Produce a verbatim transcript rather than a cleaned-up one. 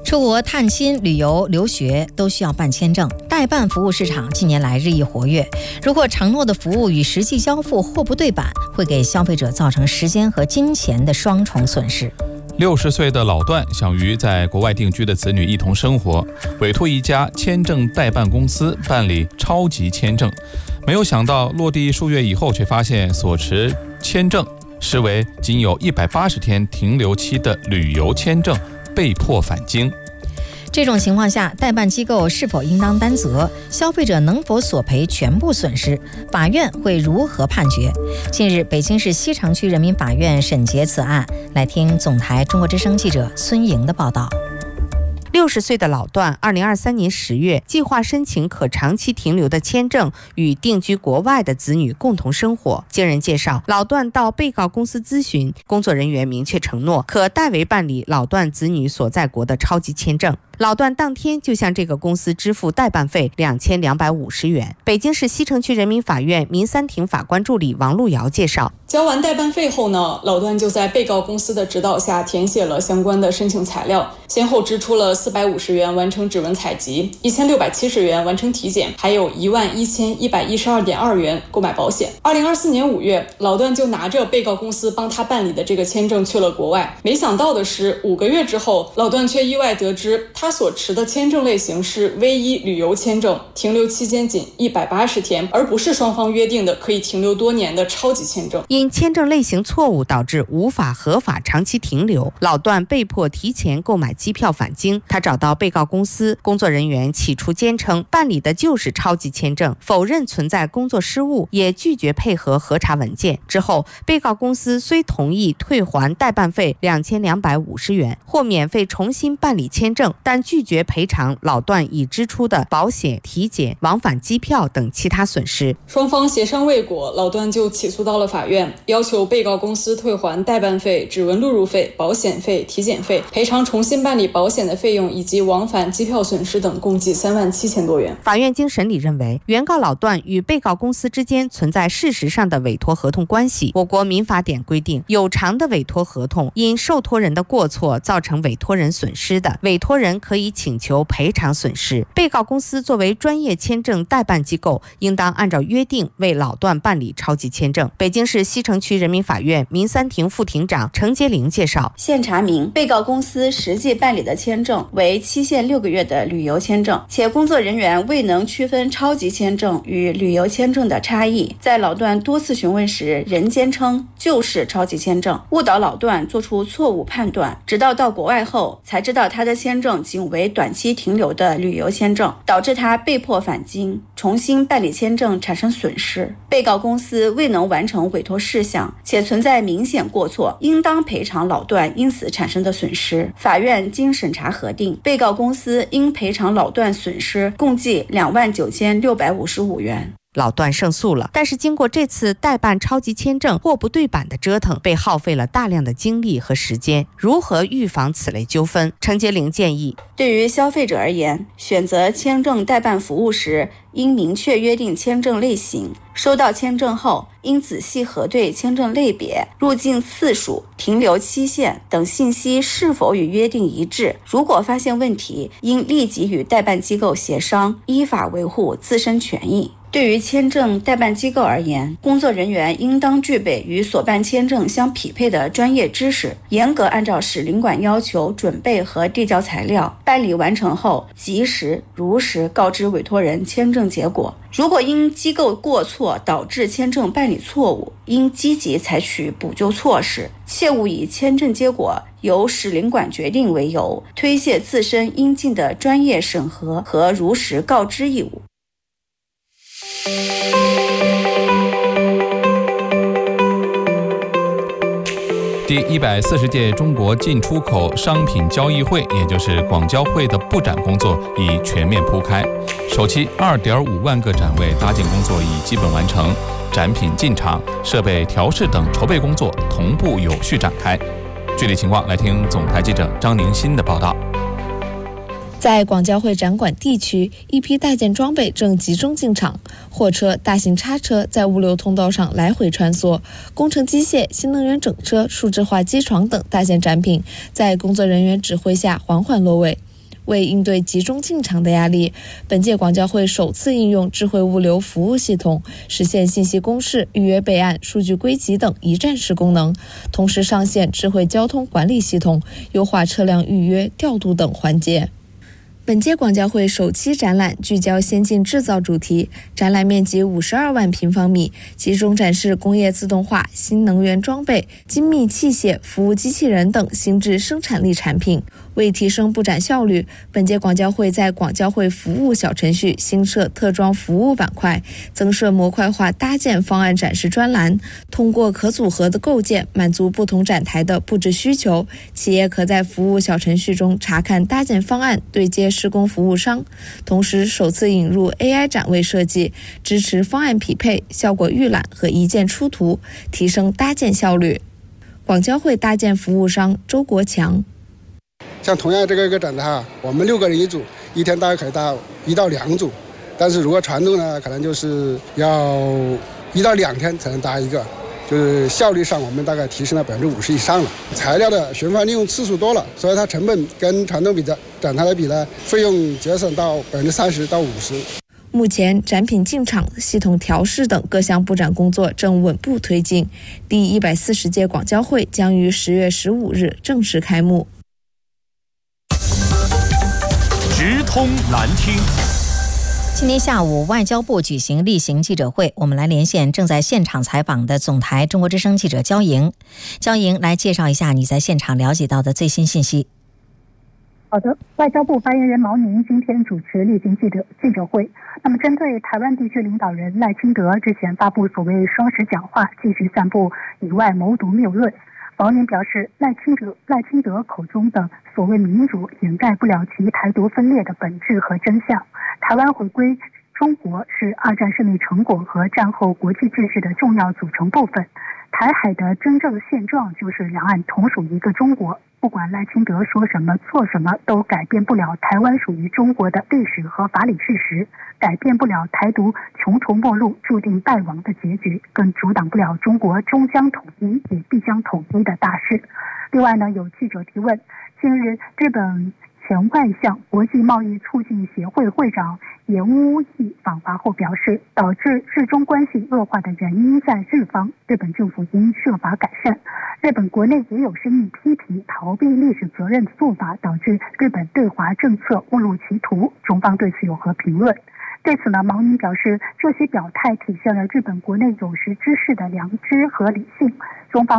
出国探亲、旅游、留学都需要办签证，代办服务市场近年来日益活跃。如果承诺的服务与实际交付货不对版，会给消费者造成时间和金钱的双重损失。 六十岁的老段想与在国外定居的子女一同生活，委托一家签证代办公司办理超级签证，没有想到落地数月以后，却发现所持签证实为仅有一百八十天停留期的旅游签证，被迫返京。 这种情况下，代办机构是否应当担责？消费者能否索赔全部损失？法院会如何判决？近日，北京市西城区人民法院审结此案。来听总台中国之声记者孙莹的报道。 六十岁的老段，二零二三年十月计划申请可长期停留的签证，与定居国外的子女共同生活。经人介绍，老段到被告公司咨询，工作人员明确承诺可代为办理老段子女所在国的超级签证。老段当天就向这个公司支付代办费两千两百五十元。北京市西城区人民法院民三庭法官助理王路瑶介绍， 交完代办费后呢，老段就在被告公司的指导下填写了相关的申请材料，先后支出了四百五十元完成指纹采集，一千六百七十元完成体检，还有一万一千一百一十二点二元购买保险。二零二四年五月，老段就拿着被告公司帮他办理的这个签证去了国外。没想到的是，五个月之后，老段却意外得知他所持的签证类型是 V 一 旅游签证，停留期间仅一百八十天，而不是双方约定的可以停留多年的超级签证。 因签证类型错误导致无法合法长期停留，老段被迫提前购买机票返京。他找到被告公司，工作人员起初坚称办理的就是超级签证，否认存在工作失误，也拒绝配合核查文件。之后，被告公司虽同意退还代办费两千两百五十元或免费重新办理签证，但拒绝赔偿老段已支出的保险、体检、往返机票等其他损失。 双方协商未果，老段就起诉到了法院，要求被告公司退还代办费、指纹录入费、保险费、体检费，赔偿重新办理保险的费用以及往返机票损失等，共计三万七千多元。 法院经审理认为，原告老段与被告公司之间存在事实上的委托合同关系。我国民法典规定，有偿的委托合同因受托人的过错造成委托人损失的，委托人可以请求赔偿损失。被告公司作为专业签证代办机构，应当按照约定为老段办理超级签证。北京市西城区人民法院民三庭副庭长程洁玲介绍， 现查明被告公司实际办理的签证为期限六个月的旅游签证，且工作人员未能区分超级签证与旅游签证的差异，在老段多次询问时仍坚称就是超级签证，误导老段做出错误判断，直到到国外后才知道他的签证仅为短期停留的旅游签证，导致他被迫返京重新办理签证产生损失。被告公司未能完成委托事项，且存在明显过错，应当赔偿老段因此产生的损失。法院经审查核定，被告公司应赔偿老段损失共计两万九千六百五十五元。 老段胜诉了，但是经过这次代办超级签证货不对版的折腾，被耗费了大量的精力和时间。如何预防此类纠纷？程洁玲建议， 对于消费者而言，选择签证代办服务时，应明确约定签证类型，收到签证后应仔细核对签证类别、入境次数、停留期限等信息是否与约定一致。如果发现问题，应立即与代办机构协商，依法维护自身权益。对于签证代办机构而言，工作人员应当具备与所办签证相匹配的专业知识，严格按照使领馆要求准备和递交材料，办理完成后及时如实告知委托人签证结果。如果因机构过错导致签证办理错误，应积极采取补救措施，切勿以签证结果由使领馆决定为由，推卸自身应尽的专业审核和如实告知义务。 第一百四十届中国进出口商品交易会，也就是广交会的布展工作已全面铺开，首期二点五万个展位搭建工作已基本完成，展品进场、设备调试等筹备工作同步有序展开。具体情况来听总台记者张宁新的报道。 在广交会展馆地区，一批大件装备正集中进场，货车、大型叉车在物流通道上来回穿梭，工程机械、新能源整车、数字化机床等大件展品在工作人员指挥下缓缓落位。 为应对集中进场的压力，本届广交会首次应用智慧物流服务系统，实现信息公示、预约备案、数据归集等一站式功能，同时上线智慧交通管理系统，优化车辆预约、调度等环节。本届广交会首期展览聚焦先进制造主题，展览面积五十二万平方米，集中展示工业自动化、新能源装备、精密器械、服务机器人等新质生产力产品。为提升布展效率，本届广交会在广交会服务小程序新设特装服务板块，增设模块化搭建方案展示专栏，通过可组合的构建满足不同展台的布置需求。企业可在服务小程序中查看搭建方案，对接施工服务商。同时首次引入 A I 展位设计，支持方案匹配、效果预览和一键出图，提升搭建效率。广交会搭建服务商周国强。 像同样这个一个展台哈，我们六个人一组，一天大概可以搭一到两组，但是如果传统呢，可能就是要一到两天才能搭一个，就是效率上我们大概提升了百分之五十以上了。材料的循环利用次数多了，所以它成本跟传统比的展台来比呢，费用节省到百分之三十到五十。 目前展品进场、系统调试等各项布展工作正稳步推进。第一百四十届广交会将于十月十五日正式开幕。 直通蓝厅。 今天下午，外交部举行例行记者会，我们来连线正在现场采访的总台中国之声记者焦莹。焦莹，来介绍一下你在现场了解到的最新信息。 好的，外交部发言人毛宁今天主持例行记者记者会。那么，针对台湾地区领导人赖清德之前发布所谓双十讲话，继续散布以外谋独谬论，毛宁表示，赖清德赖清德口中的所谓民主掩盖不了其台独分裂的本质和真相。台湾回归中国是二战胜利成果和战后国际秩序的重要组成部分。台海的真正现状就是两岸同属一个中国，不管赖清德说什么做什么，都改变不了台湾属于中国的历史和法理事实，改变不了台独穷途末路注定败亡的结局，更阻挡不了中国终将统一也必将统一的大势。另外呢，有记者提问，近日日本前外相、国际贸易促进协会会长岩屋义访华后表示，导致日中关系恶化的原因在日方，日本政府应设法改善。日本国内也有声音批评逃避历史责任的做法，导致日本对华政策误入歧途，中方对此有何评论？对此呢，毛宁表示，这些表态体现了日本国内有识之士的良知和理性，中方